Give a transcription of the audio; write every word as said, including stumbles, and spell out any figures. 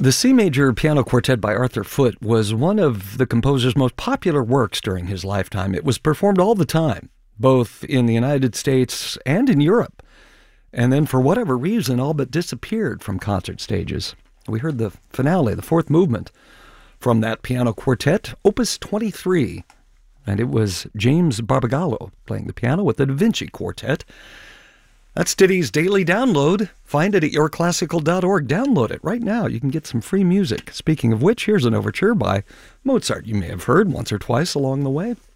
The C Major Piano Quartet by Arthur Foote was one of the composer's most popular works during his lifetime. It was performed all the time, both in the United States and in Europe, and then for whatever reason all but disappeared from concert stages. We heard the finale, the fourth movement, from that piano quartet, Opus twenty-three, and it was James Barbagallo playing the piano with the Da Vinci Quartet. That's Ditty's Daily Download. Find it at your classical dot org. Download it right now. You can get some free music. Speaking of which, here's an overture by Mozart you may have heard once or twice along the way.